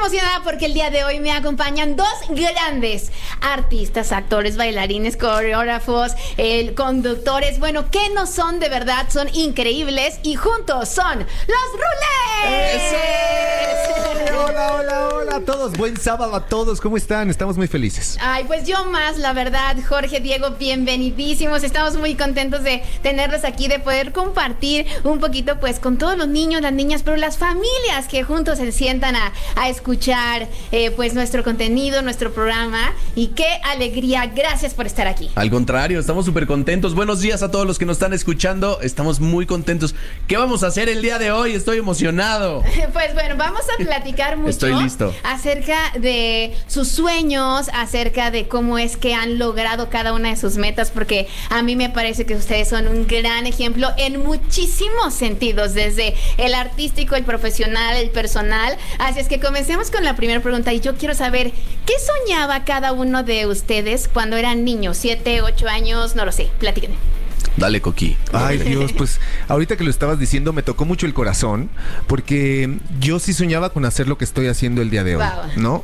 emocionada porque el día de hoy me acompañan dos grandes artistas, actores, bailarines, coreógrafos, conductores. Bueno, que no son de verdad, son increíbles y juntos son los Rulés. Hola a todos, buen sábado a todos, ¿cómo están? Estamos muy felices. Ay, pues yo más, la verdad, Jorge, Diego, bienvenidísimos. Estamos muy contentos de tenerlos aquí, de poder compartir un poquito pues con todos los niños, las niñas, pero las familias que juntos se sientan a escuchar pues nuestro contenido, nuestro programa. Y qué alegría, gracias por estar aquí. Al contrario, estamos súper contentos. Buenos días a todos los que nos están escuchando. Estamos muy contentos. ¿Qué vamos a hacer el día de hoy? Estoy emocionado. Pues bueno, vamos a platicar mucho. Estoy listo. Acerca de sus sueños, acerca de cómo es que han logrado cada una de sus metas, porque a mí me parece que ustedes son un gran ejemplo en muchísimos sentidos, desde el artístico, el profesional, el personal. Así es que comencemos con la primera pregunta y yo quiero saber, ¿qué soñaba cada uno de ustedes cuando eran niños? 7, 8 años, no lo sé, platíquenme. Dale, Coqui. Ay, Dios, pues ahorita que lo estabas diciendo me tocó mucho el corazón, porque yo sí soñaba con hacer lo que estoy haciendo el día de hoy, wow, ¿no?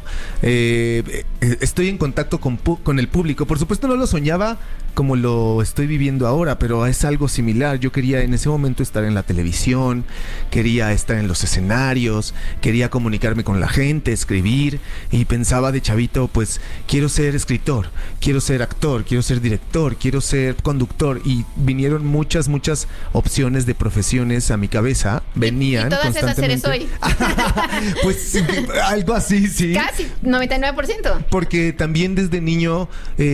Estoy en contacto con el público. Por supuesto no lo soñaba como lo estoy viviendo ahora, pero es algo similar. Yo quería en ese momento estar en la televisión, quería estar en los escenarios, quería comunicarme con la gente, escribir, y pensaba de chavito, pues quiero ser escritor, quiero ser actor, quiero ser director, quiero ser conductor, y vinieron muchas opciones de profesiones a mi cabeza, venían y todas constantemente. esas eres hoy. Pues algo así, sí. Casi, 99%. Porque también desde niño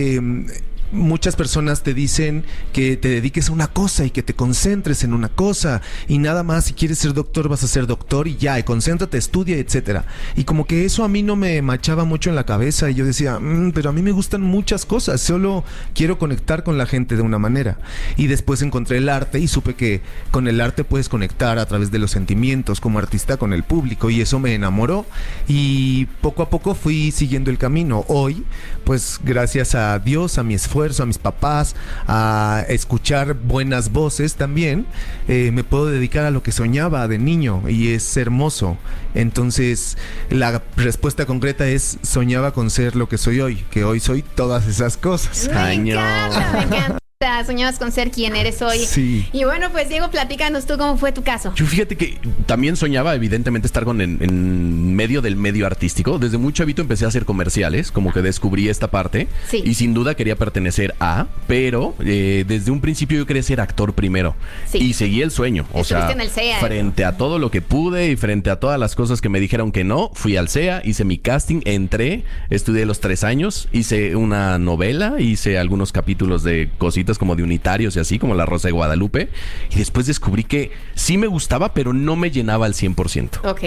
muchas personas te dicen que te dediques a una cosa y que te concentres en una cosa, y nada más, si quieres ser doctor vas a ser doctor y ya, y concéntrate, estudia, etcétera. Y como que eso a mí no me machaba mucho en la cabeza, y yo decía, pero a mí me gustan muchas cosas, solo quiero conectar con la gente de una manera. Y después encontré el arte y supe que con el arte puedes conectar a través de los sentimientos como artista con el público, y eso me enamoró, y poco a poco fui siguiendo el camino. Hoy, pues gracias a Dios, a mi esfuerzo, a mis papás, a escuchar buenas voces también, me puedo dedicar a lo que soñaba de niño, y es hermoso. Entonces la respuesta concreta es: soñaba con ser lo que soy hoy, que hoy soy todas esas cosas. Me encanta. Soñabas con ser quien eres hoy. Sí. Y bueno, pues Diego, platícanos tú cómo fue tu caso. Yo fíjate que también soñaba, evidentemente, estar en medio del medio artístico. Desde muy chavito empecé a hacer comerciales, como que descubrí esta parte. Sí. Y sin duda quería pertenecer a, pero desde un principio yo quería ser actor primero. Sí. Y seguí el sueño. O sea, en el CEA, frente a todo lo que pude y frente a todas las cosas que me dijeron que no, fui al CEA, hice mi casting, entré, estudié los 3 años, hice una novela, hice algunos capítulos de cositas como de unitarios y así, como La Rosa de Guadalupe, y después descubrí que sí me gustaba, pero no me llenaba al 100%. Ok.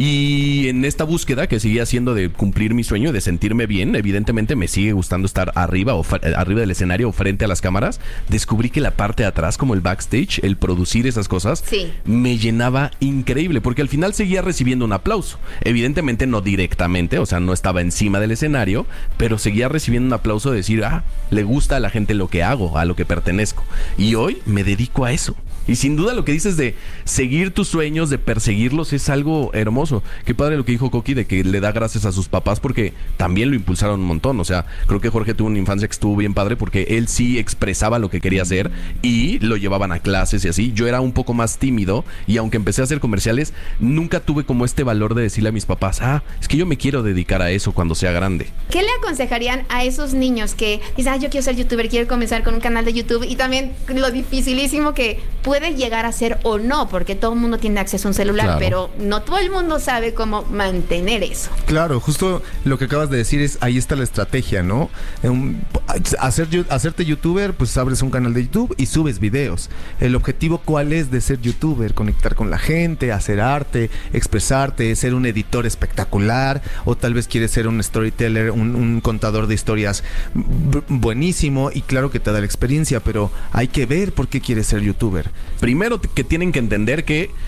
Y en esta búsqueda que seguía haciendo de cumplir mi sueño, de sentirme bien, evidentemente me sigue gustando estar arriba del escenario o frente a las cámaras, descubrí que la parte de atrás, como el backstage, el producir esas cosas, sí, me llenaba increíble, porque al final seguía recibiendo un aplauso. Evidentemente no directamente, o sea, no estaba encima del escenario, pero seguía recibiendo un aplauso de decir, le gusta a la gente lo que hago, a lo que pertenezco. Y hoy me dedico a eso. Y sin duda lo que dices de seguir tus sueños, de perseguirlos, es algo hermoso. Qué padre lo que dijo Coqui, de que le da gracias a sus papás porque también lo impulsaron un montón. O sea, creo que Jorge tuvo una infancia que estuvo bien padre porque él sí expresaba lo que quería hacer y lo llevaban a clases y así. Yo era un poco más tímido y aunque empecé a hacer comerciales, nunca tuve como este valor de decirle a mis papás, es que yo me quiero dedicar a eso cuando sea grande. ¿Qué le aconsejarían a esos niños que dicen, yo quiero ser youtuber, quiero comenzar con un canal de YouTube? Y también lo dificilísimo que puede llegar a ser o no, porque todo el mundo tiene acceso a un celular, claro, pero no todo el mundo sabe cómo mantener eso. Claro, justo lo que acabas de decir es, ahí está la estrategia, ¿no? Hacerte youtuber, pues abres un canal de YouTube y subes videos. El objetivo, ¿cuál es de ser youtuber? Conectar con la gente, hacer arte, expresarte, ser un editor espectacular, o tal vez quieres ser un storyteller, un contador de historias buenísimo, y claro que te da la experiencia, pero hay que ver por qué quieres ser youtuber. Primero que tienen que entender que